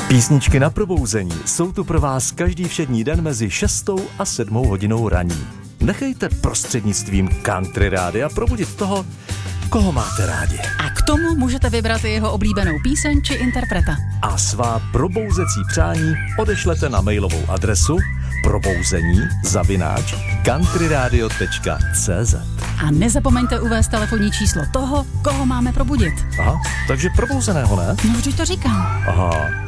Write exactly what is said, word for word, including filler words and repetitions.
Písničky na probouzení jsou tu pro vás každý všední den mezi šestou a sedmou hodinou raní. Nechejte prostřednictvím Country Rádia probudit toho, koho máte rádi. A k tomu můžete vybrat i jeho oblíbenou píseň či interpreta. A svá probouzecí přání odešlete na mailovou adresu probouzení zavináč countryradio tečka cé zet. A nezapomeňte uvést telefonní číslo toho, koho máme probudit. Aha, takže probouzeného, ne? No, vždyť to říkám. Aha.